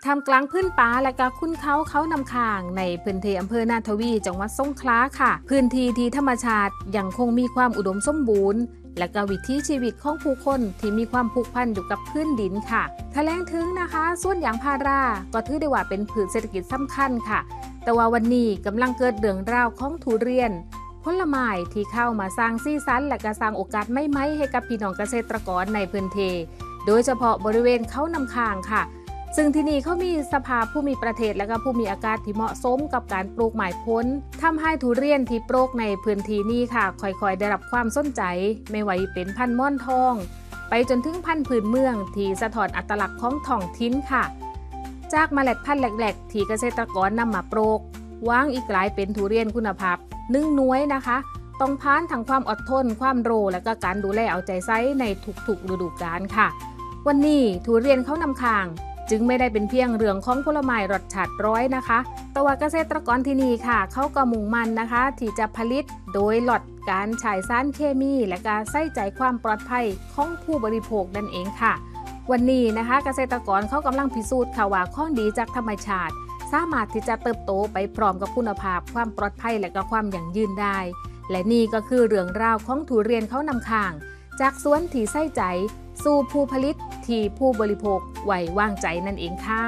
ท่ามกลางพื้นป่าและก็คุ้นเขานำข้างในพื้นที่อำเภอนาทวีจังหวัดสงขลาค่ะพื้นที่ที่ธรรมชาติยังคงมีความอุดมสมบูรณ์และก็วิถีชีวิตของผู้คนที่มีความผูกพันอยู่กับพื้นดินค่ะแถลงถึงนะคะส่วนยางพาราก็ถือได้ว่าเป็นพืชเศรษฐกิจสำคัญค่ะแต่ว่าวันนี้กำลังเกิดเรื่องราวของทุเรียนผลไม้ที่เข้ามาสร้างสีสันและก็สร้างโอกาสใหม่ๆให้กับพี่น้องเกษตรกรในพื้นที่โดยเฉพาะบริเวณเขานำข้างค่ะซึ่งที่นี่เขามีสภาพภูมิประเทศและก็ภูมิอากาศที่เหมาะสมกับการปลูกหมายพ้นทำให้ทุเรียนที่ปลูกในพื้นที่นี้ค่ะค่อยๆได้รับความสนใจไม่ว่าเป็นพันธุ์ม่อนทองไปจนถึงพันธุ์พื้นเมืองที่สะท้อนอัตลักษณ์ของท้องถิ่นค่ะจากเมล็ดพันธุ์แหลกๆที่เกษตรกรนำมาปลูกวางอีกหลายเป็นทุเรียนคุณภาพนึ่งน้วยนะคะต้องผ่านทั้งความอดทนความโรและก็การดูแลเอาใจใส่ในทุกๆฤดูกาลค่ะวันนี้ทุเรียนเขานำข้างจึงไม่ได้เป็นเพียงเรื่องของผลไม้รสชาติร้อยนะคะแต่ว่าเกษตรกรที่นี่ค่ะเขาก็มุ่งมั่นนะคะที่จะผลิตโดยลดการใช้สารเคมีและการใส่ใจความปลอดภัยของผู้บริโภคนั่นเองค่ะวันนี้นะคะเกษตรกรเขากำลังพิสูจน์ค่ะว่าของดีจากธรรมชาติสามารถที่จะเติบโตไปพร้อมกับคุณภาพความปลอดภัยและก็ความยั่งยืนได้และนี่ก็คือเรื่องราวของทุเรียนเขานำข้างจากสวนที่ใส่ใจสู่ผู้ผลิตที่ผู้บริโภคไว้วางใจนั่นเองค่ะ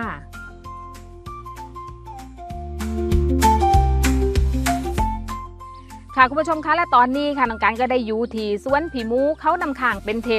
ค่ะคุณผู้ชมคะและตอนนี้ค่ะน้องการก็ได้อยู่ที่สวนผีมูเขานำข้างเป็นเท